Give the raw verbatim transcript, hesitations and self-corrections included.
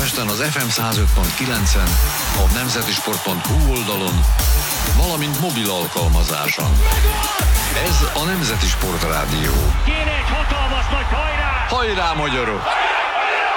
Budapesten az ef em száz öt pont kilencen, a nemzetisport pont hu oldalon, valamint mobil alkalmazáson. Ez a Nemzeti Sport Rádió. Kéne egy hatalmas nagy hajrá! Hajrá, magyarok!